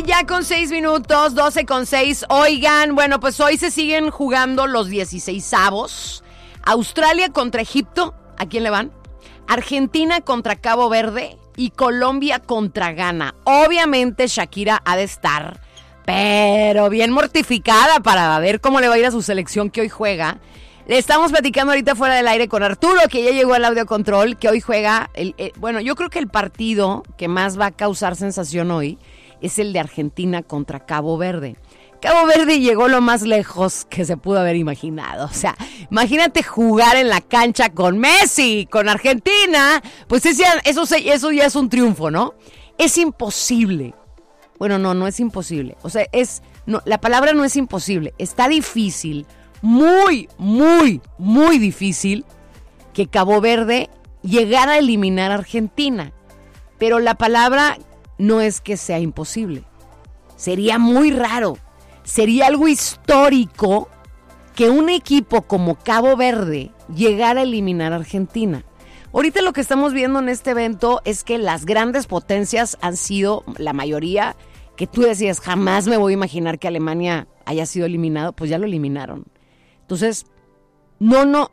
ya con 6 minutos, 12:06. Oigan, bueno, pues hoy se siguen jugando los 16avos. Australia contra Egipto, ¿a quién le van? Argentina contra Cabo Verde y Colombia contra Ghana. Obviamente Shakira ha de estar, pero bien mortificada para ver cómo le va a ir a su selección que hoy juega. Le estamos platicando ahorita fuera del aire con Arturo, que ya llegó al audio control, que hoy juega. Bueno, yo creo que el partido que más va a causar sensación hoy es el de Argentina contra Cabo Verde. Cabo Verde llegó lo más lejos que se pudo haber imaginado. O sea, imagínate jugar en la cancha con Messi, con Argentina. Pues eso ya es un triunfo, ¿no? Es imposible. Bueno, no es imposible. O sea, la palabra no es imposible. Está difícil, muy, muy, muy difícil que Cabo Verde llegara a eliminar a Argentina. Pero la palabra no es que sea imposible. Sería muy raro. Sería algo histórico que un equipo como Cabo Verde llegara a eliminar a Argentina. Ahorita lo que estamos viendo en este evento es que las grandes potencias han sido, la mayoría, que tú decías, jamás me voy a imaginar que Alemania haya sido eliminado, pues ya lo eliminaron. Entonces, no,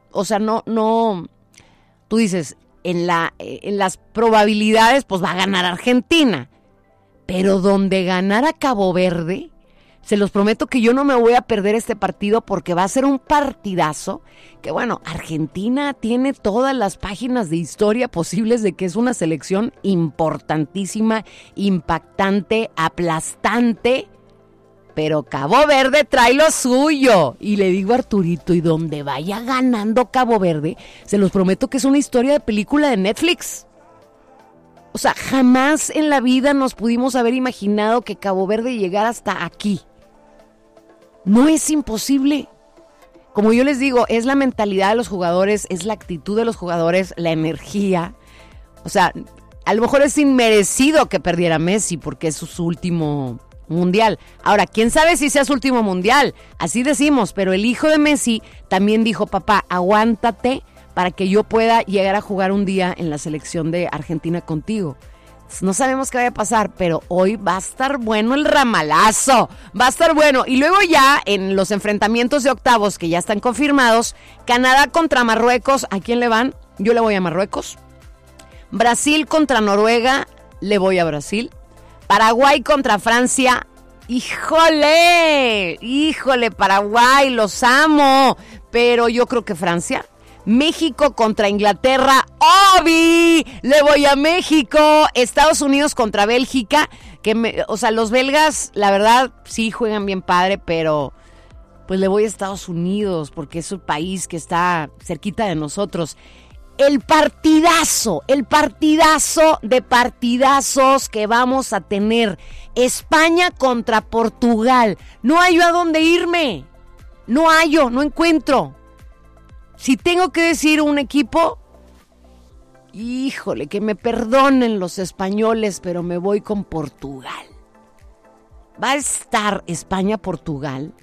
tú dices, en las probabilidades, pues va a ganar Argentina. Pero donde ganara Cabo Verde, se los prometo que yo no me voy a perder este partido porque va a ser un partidazo. Que bueno, Argentina tiene todas las páginas de historia posibles de que es una selección importantísima, impactante, aplastante. Pero Cabo Verde trae lo suyo. Y le digo a Arturito, y donde vaya ganando Cabo Verde, se los prometo que es una historia de película de Netflix. O sea, jamás en la vida nos pudimos haber imaginado que Cabo Verde llegara hasta aquí. No es imposible. Como yo les digo, es la mentalidad de los jugadores, es la actitud de los jugadores, la energía. O sea, a lo mejor es inmerecido que perdiera Messi porque es su último mundial. Ahora, ¿quién sabe si sea su último mundial? Así decimos, pero el hijo de Messi también dijo, papá, aguántate para que yo pueda llegar a jugar un día en la selección de Argentina contigo. No sabemos qué vaya a pasar, pero hoy va a estar bueno el ramalazo. Va a estar bueno. Y luego ya en los enfrentamientos de octavos que ya están confirmados, Canadá contra Marruecos, ¿a quién le van? Yo le voy a Marruecos. Brasil contra Noruega, le voy a Brasil. Paraguay contra Francia, híjole, Paraguay, los amo, pero yo creo que Francia. México contra Inglaterra, ¡Obi! Le voy a México. Estados Unidos contra Bélgica, los belgas, la verdad, sí juegan bien padre, pero pues le voy a Estados Unidos, porque es un país que está cerquita de nosotros. El partidazo de partidazos que vamos a tener. España contra Portugal. No hallo a dónde irme. No encuentro. Si tengo que decir un equipo, híjole, que me perdonen los españoles, pero me voy con Portugal. Va a estar España-Portugal,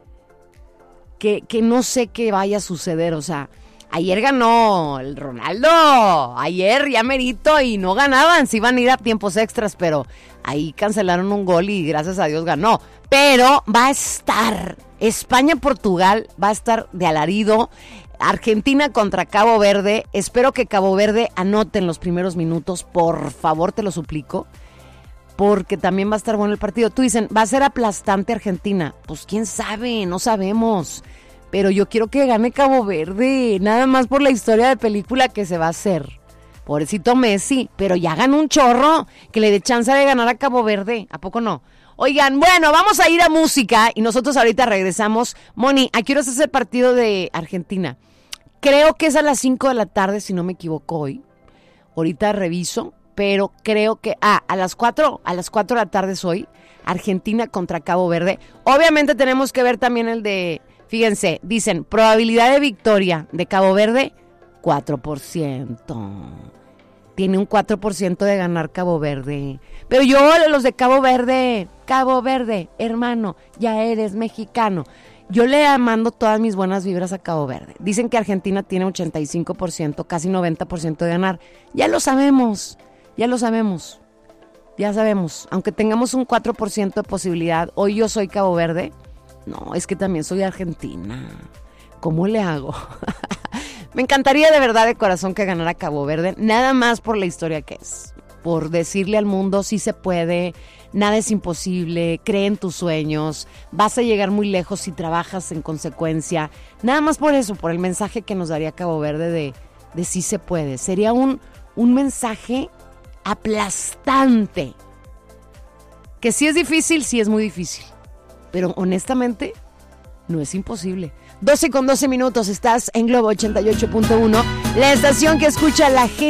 que no sé qué vaya a suceder, o sea, ayer ganó el Ronaldo, ayer ya merito y no ganaban, se iban a ir a tiempos extras, pero ahí cancelaron un gol y gracias a Dios ganó. Pero va a estar España-Portugal, va a estar de alarido. Argentina contra Cabo Verde, espero que Cabo Verde anote en los primeros minutos, por favor, te lo suplico, porque también va a estar bueno el partido. Tú dicen, ¿va a ser aplastante Argentina? Pues quién sabe, no sabemos, pero yo quiero que gane Cabo Verde, nada más por la historia de película que se va a hacer. Pobrecito Messi, pero ya ganó un chorro, que le dé chance de ganar a Cabo Verde, ¿a poco no? Oigan, bueno, vamos a ir a música y nosotros ahorita regresamos. Moni, ¿a qué hora es el partido de Argentina? Creo que es a las 5 de la tarde, si no me equivoco hoy. Ahorita reviso, pero creo que... a las 4 de la tarde es hoy. Argentina contra Cabo Verde. Obviamente tenemos que ver también el de... Fíjense, dicen, probabilidad de victoria de Cabo Verde, 4%. Tiene un 4% de ganar Cabo Verde. Pero yo, los de Cabo Verde, hermano, ya eres mexicano. Yo le mando todas mis buenas vibras a Cabo Verde. Dicen que Argentina tiene 85%, casi 90% de ganar. Ya lo sabemos. ya sabemos, aunque tengamos un 4% de posibilidad, hoy yo soy Cabo Verde, no, es que también soy argentina. ¿Cómo le hago? Me encantaría de verdad de corazón que ganara Cabo Verde, nada más por la historia que es, por decirle al mundo sí se puede, nada es imposible, cree en tus sueños, vas a llegar muy lejos si trabajas en consecuencia, nada más por eso, por el mensaje que nos daría Cabo Verde de sí se puede. Sería un mensaje aplastante, que sí es difícil, sí es muy difícil, pero honestamente no es imposible. 12:12 estás en Globo 88.1, la estación que escucha a la gente.